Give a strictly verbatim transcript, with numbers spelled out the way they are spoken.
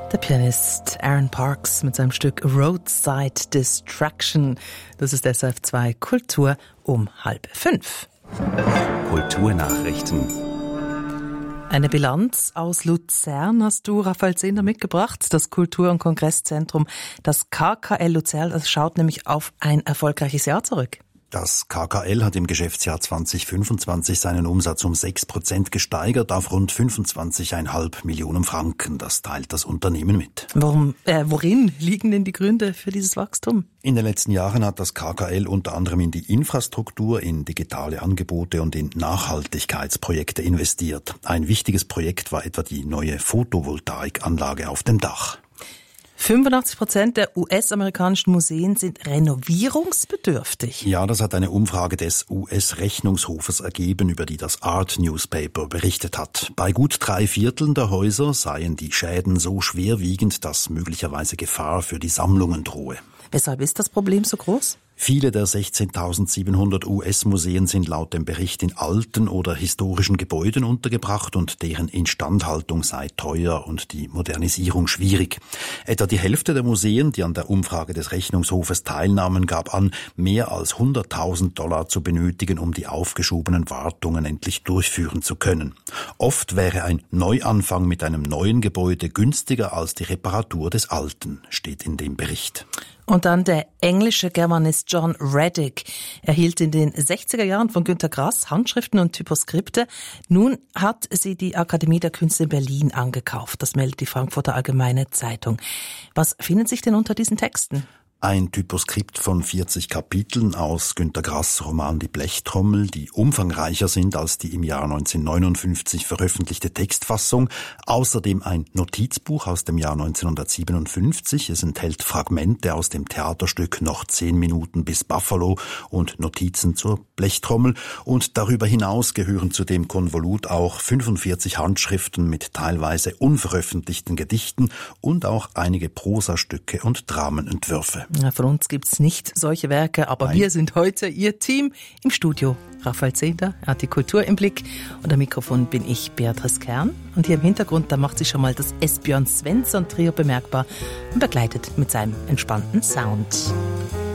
Der Pianist Aaron Parks mit seinem Stück Roadside Distraction. Das ist S R F zwei Kultur um halb fünf. Kulturnachrichten. Eine Bilanz aus Luzern hast du, Raphael Zehnder, mitgebracht. Das Kultur- und Kongresszentrum, das K K L Luzern, das schaut nämlich auf ein erfolgreiches Jahr zurück. Das K K L hat im Geschäftsjahr zwanzig fünfundzwanzig seinen Umsatz um sechs Prozent gesteigert auf rund fünfundzwanzig Komma fünf Millionen Franken. Das teilt das Unternehmen mit. Warum, äh, worin liegen denn die Gründe für dieses Wachstum? In den letzten Jahren hat das K K L unter anderem in die Infrastruktur, in digitale Angebote und in Nachhaltigkeitsprojekte investiert. Ein wichtiges Projekt war etwa die neue Photovoltaikanlage auf dem Dach. fünfundachtzig Prozent der U S-amerikanischen Museen sind renovierungsbedürftig. Ja, das hat eine Umfrage des U S-Rechnungshofes ergeben, über die das Art Newspaper berichtet hat. Bei gut drei Vierteln der Häuser seien die Schäden so schwerwiegend, dass möglicherweise Gefahr für die Sammlungen drohe. Weshalb ist das Problem so groß? Viele der sechzehntausendsiebenhundert U S-Museen sind laut dem Bericht in alten oder historischen Gebäuden untergebracht und deren Instandhaltung sei teuer und die Modernisierung schwierig. Etwa die Hälfte der Museen, die an der Umfrage des Rechnungshofes teilnahmen, gab an, mehr als hunderttausend Dollar zu benötigen, um die aufgeschobenen Wartungen endlich durchführen zu können. Oft wäre ein Neuanfang mit einem neuen Gebäude günstiger als die Reparatur des alten, steht in dem Bericht. Und dann der englische Germanist John Reddick erhielt in den sechziger Jahren von Günter Grass Handschriften und Typoskripte. Nun hat sie die Akademie der Künste in Berlin angekauft. Das meldet die Frankfurter Allgemeine Zeitung. Was findet sich denn unter diesen Texten? Ein Typoskript von vierzig Kapiteln aus Günter Grass' Roman Die Blechtrommel, die umfangreicher sind als die im Jahr neunzehnhundertneunundfünfzig veröffentlichte Textfassung. Außerdem ein Notizbuch aus dem Jahr neunzehnhundertsiebenundfünfzig. Es enthält Fragmente aus dem Theaterstück Noch zehn Minuten bis Buffalo und Notizen zur Blechtrommel. Und darüber hinaus gehören zu dem Konvolut auch fünfundvierzig Handschriften mit teilweise unveröffentlichten Gedichten und auch einige Prosastücke und Dramenentwürfe. Ja, von uns gibt's nicht solche Werke, aber Nein. Wir sind heute Ihr Team im Studio. Raphael Zehnder, er hat die Kultur im Blick und am Mikrofon bin ich, Beatrice Kern. Und hier im Hintergrund, da macht sich schon mal das Esbjörn Svensson Trio bemerkbar und begleitet mit seinem entspannten Sound.